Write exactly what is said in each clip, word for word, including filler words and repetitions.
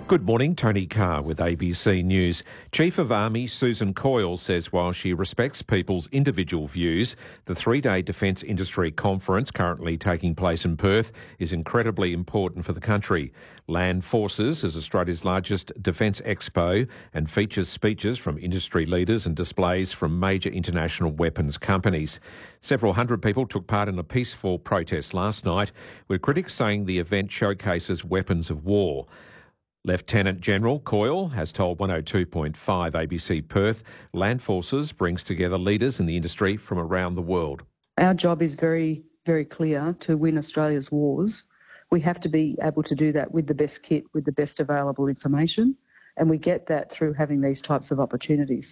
Good morning, Tony Carr with A B C News. Chief of Army Susan Coyle says while she respects people's individual views, the three-day Defence Industry Conference currently taking place in Perth is incredibly important for the country. Land Forces is Australia's largest defence expo and features speeches from industry leaders and displays from major international weapons companies. Several hundred people took part in a peaceful protest last night, with critics saying the event showcases weapons of war. Lieutenant General Coyle has told one oh two point five A B C Perth Land Forces brings together leaders in the industry from around the world. Our job is very, very clear: to win Australia's wars. We have to be able to do that with the best kit, with the best available information, and we get that through having these types of opportunities.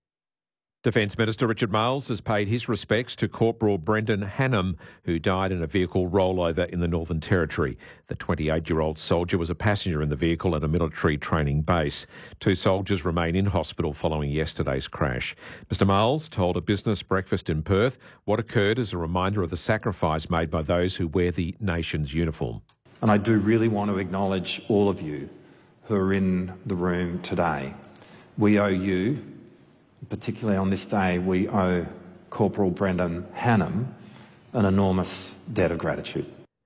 Defence Minister Richard Marles has paid his respects to Corporal Brendan Hannam, who died in a vehicle rollover in the Northern Territory. The twenty-eight-year-old soldier was a passenger in the vehicle at a military training base. Two soldiers remain in hospital following yesterday's crash. Mr Marles told a business breakfast in Perth what occurred as a reminder of the sacrifice made by those who wear the nation's uniform. And I do really want to acknowledge all of you who are in the room today. We owe you, particularly on this day, we owe Corporal Brendan Hannam an enormous debt of gratitude.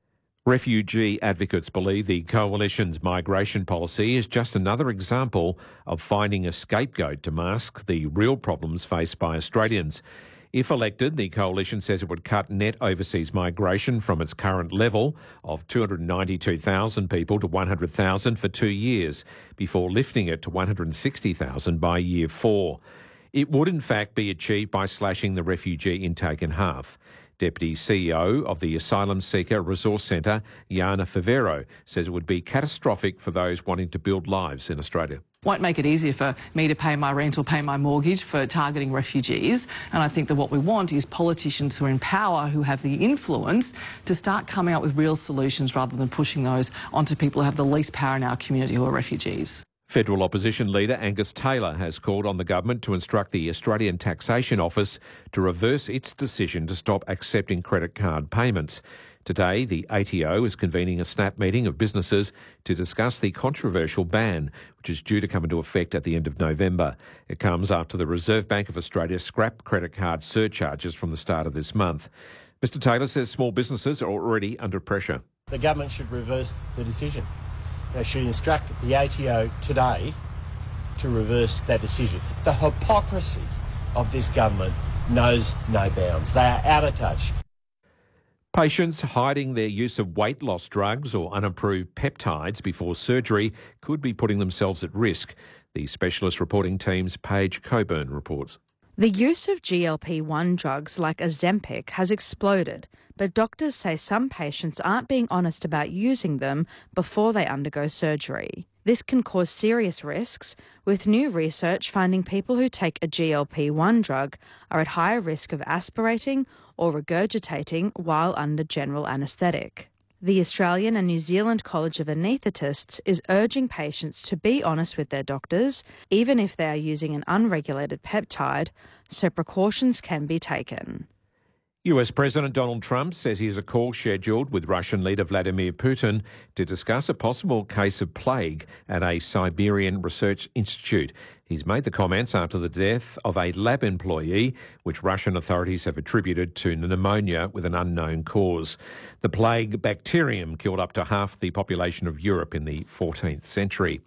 Refugee advocates believe the Coalition's migration policy is just another example of finding a scapegoat to mask the real problems faced by Australians. If elected, the Coalition says it would cut net overseas migration from its current level of two hundred ninety-two thousand people to one hundred thousand for two years, before lifting it to one hundred sixty thousand by year four. It would in fact be achieved by slashing the refugee intake in half. Deputy C E O of the Asylum Seeker Resource Centre, Jana Favero, says it would be catastrophic for those wanting to build lives in Australia. Won't make it easier for me to pay my rent or pay my mortgage for targeting refugees. And I think that what we want is politicians who are in power, who have the influence, to start coming up with real solutions rather than pushing those onto people who have the least power in our community, who are refugees. Federal opposition leader Angus Taylor has called on the government to instruct the Australian Taxation Office to reverse its decision to stop accepting credit card payments. Today, the A T O is convening a snap meeting of businesses to discuss the controversial ban, which is due to come into effect at the end of November. It comes after the Reserve Bank of Australia scrapped credit card surcharges from the start of this month. Mister Taylor says small businesses are already under pressure. The government should reverse the decision. They should instruct the A T O today to reverse that decision. The hypocrisy of this government knows no bounds. They are out of touch. Patients hiding their use of weight loss drugs or unapproved peptides before surgery could be putting themselves at risk. The specialist reporting team's Paige Coburn reports. The use of G L P one drugs like Ozempic has exploded, but doctors say some patients aren't being honest about using them before they undergo surgery. This can cause serious risks, with new research finding people who take a G L P one drug are at higher risk of aspirating or regurgitating while under general anaesthetic. The Australian and New Zealand College of Anaesthetists is urging patients to be honest with their doctors, even if they are using an unregulated peptide, so precautions can be taken. U S President Donald Trump says he has a call scheduled with Russian leader Vladimir Putin to discuss a possible case of plague at a Siberian research institute. He's made the comments after the death of a lab employee, which Russian authorities have attributed to pneumonia with an unknown cause. The plague bacterium killed up to half the population of Europe in the fourteenth century.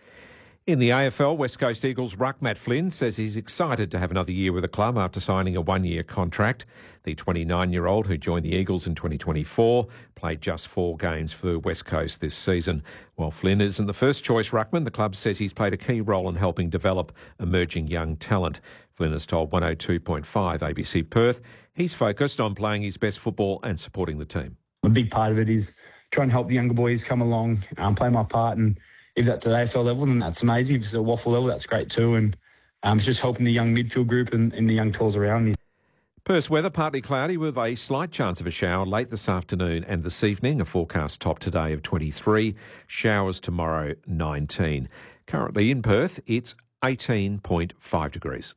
In the A F L, West Coast Eagles ruck Matt Flynn says he's excited to have another year with the club after signing a one-year contract. The twenty-nine-year-old, who joined the Eagles in twenty twenty-four, played just four games for West Coast this season. While Flynn isn't the first-choice ruckman, the club says he's played a key role in helping develop emerging young talent. Flynn has told one oh two point five A B C Perth he's focused on playing his best football and supporting the team. A big part of it is trying to help the younger boys come along, um, play my part, and if that's at the A F L level, then that's amazing. If it's at Waffle level, that's great too. And um, it's just helping the young midfield group and, and the young tools around me. Perth's weather partly cloudy with a slight chance of a shower late this afternoon and this evening. A forecast top today of twenty-three, showers tomorrow nineteen. Currently in Perth, it's eighteen point five degrees.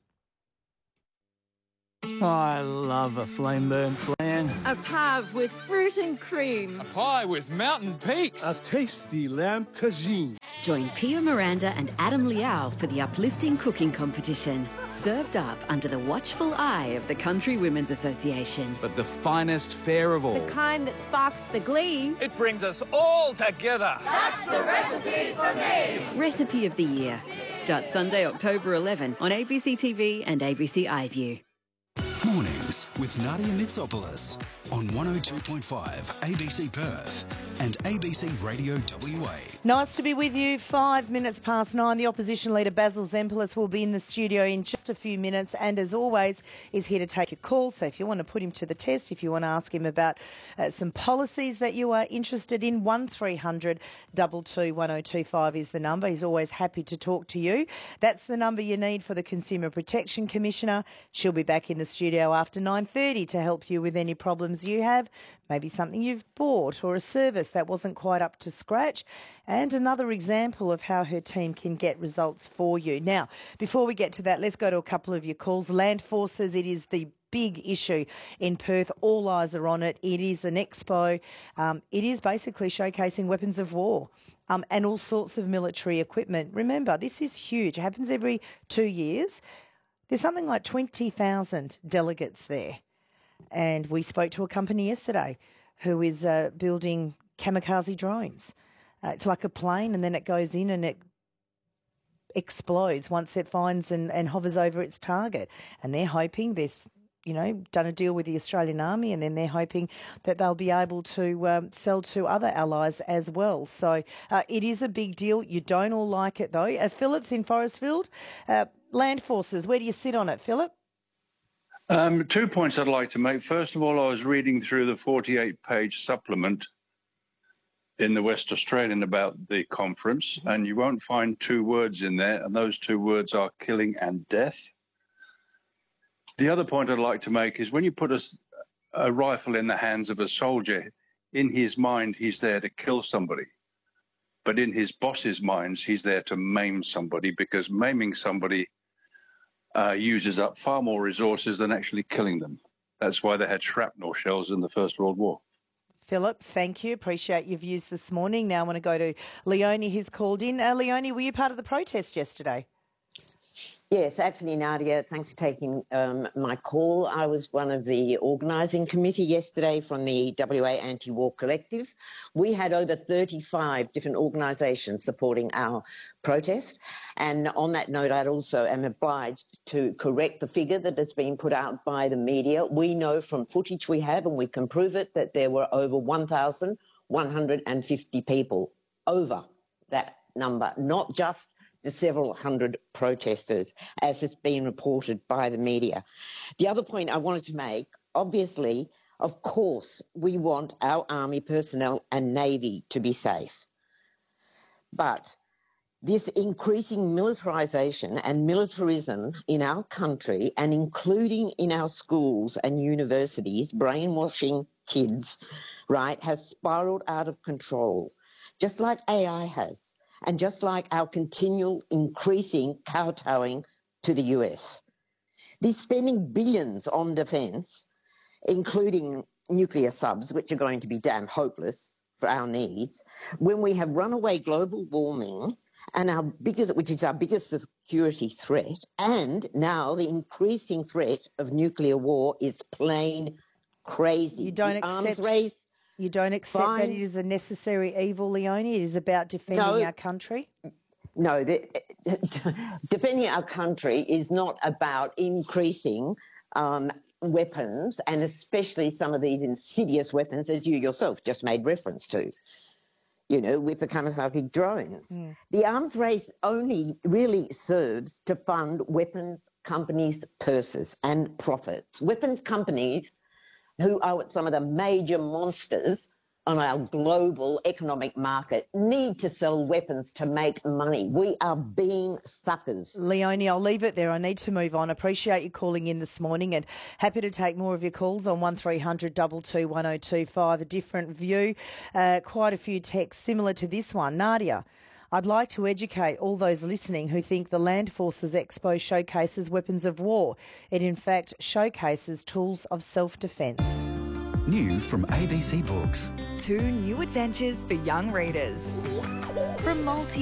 I love a flame burn flan. A pave with fruit and cream. A pie with mountain peaks. A tasty lamb tagine. Join Pia Miranda and Adam Liao for the uplifting cooking competition. Served up under the watchful eye of the Country Women's Association. But the finest fare of all. The kind that sparks the glee. It brings us all together. That's the recipe for me. Recipe of the Year. Starts Sunday, October eleventh on A B C T V and A B C iView. Mornings with Nadia Mitsopoulos on one oh two point five A B C Perth and A B C Radio W A. Nice to be with you. Five minutes past nine. The opposition leader Basil Zempilas will be in the studio in just a few minutes, and as always is here to take your call. So if you want to put him to the test, if you want to ask him about uh, some policies that you are interested in, one three hundred two two one oh two five is the number. He's always happy to talk to you. That's the number you need for the Consumer Protection Commissioner. She'll be back in the studio after nine thirty to help you with any problems you have. Maybe something you've bought or a service that wasn't quite up to scratch, and another example of how her team can get results for you. Now, before we get to that, let's go to a couple of your calls. Land Forces, it is the big issue in Perth. All eyes are on it. It is an expo. Um, it is basically showcasing weapons of war um, and all sorts of military equipment. Remember, this is huge. It happens every two years. There's something like twenty thousand delegates there. And we spoke to a company yesterday who is uh, building kamikaze drones. Uh, it's like a plane, and then it goes in and it explodes once it finds and, and hovers over its target. And they're hoping they've, you know, done a deal with the Australian Army, and then they're hoping that they'll be able to um, sell to other allies as well. So uh, it is a big deal. You don't all like it, though. Uh, Philip's in Forestfield. Uh, Land Forces, where do you sit on it, Philip? Um, two points I'd like to make. First of all, I was reading through the forty-eight page supplement in the West Australian about the conference, and you won't find two words in there, and those two words are killing and death. The other point I'd like to make is when you put a, a rifle in the hands of a soldier, in his mind, he's there to kill somebody. But in his boss's minds, he's there to maim somebody, because maiming somebody Uh, uses up far more resources than actually killing them. That's why they had shrapnel shells in the First World War. Philip, thank you. Appreciate your views this morning. Now I want to go to Leonie, who's called in. Uh, Leonie, were you part of the protest yesterday? Yes, actually, Nadia, thanks for taking um, my call. I was one of the organising committee yesterday from the W A Anti-War Collective. We had over thirty-five different organisations supporting our protest. And on that note, I also am obliged to correct the figure that has been put out by the media. We know from footage we have, and we can prove it, that there were over one thousand one hundred fifty people over that number, not just the several hundred protesters, as has been reported by the media. The other point I wanted to make, obviously, of course, we want our Army personnel and Navy to be safe. But this increasing militarisation and militarism in our country, and including in our schools and universities, brainwashing kids, right, has spiralled out of control, just like A I has. And just like our continual increasing kowtowing to the U S. They're spending billions on defence, including nuclear subs, which are going to be damn hopeless for our needs, when we have runaway global warming, and our biggest, which is our biggest security threat, and now the increasing threat of nuclear war is plain crazy. You don't the accept... arms race, You don't accept Fine. that it is a necessary evil, Leonie? It is about defending No. our country? No, the, defending our country is not about increasing um, weapons, and especially some of these insidious weapons, as you yourself just made reference to, you know, with the kamikaze drones. Mm. The arms race only really serves to fund weapons companies' purses and profits. Weapons companies who are some of the major monsters on our global economic market need to sell weapons to make money. We are being suckers. Leonie, I'll leave it there. I need to move on. Appreciate you calling in this morning, and happy to take more of your calls on one three hundred two two one oh two five. A different view. Uh, quite a few texts similar to this one. Nadia, I'd like to educate all those listening who think the Land Forces Expo showcases weapons of war. It in fact showcases tools of self-defence. New from A B C Books. Two new adventures for young readers. From multi